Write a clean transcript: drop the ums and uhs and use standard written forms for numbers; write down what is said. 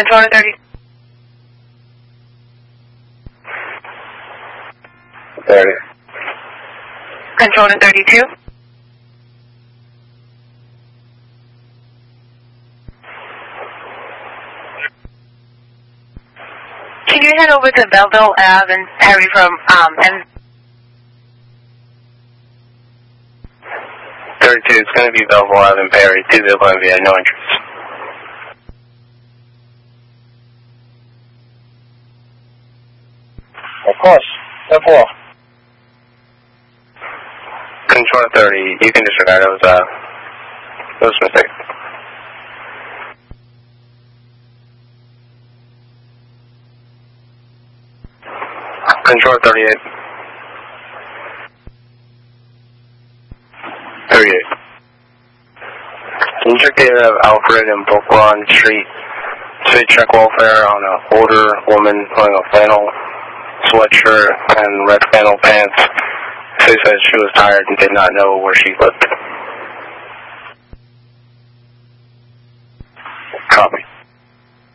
Controller 30. 30. Controller 32. Can you head over to Belleville Ave and Harry from and 32, it's going to be Belleville Ave and Perry, 201 via no entrance. Of course. Therefore. Controller 30, you can disregard those, it was a mistake. Controller 38. 38. Can you check the area of Alfred and Brooklyn Street? City check welfare on an older woman wearing a flannel sweatshirt and red flannel pants. She said she was tired and did not know where she lived.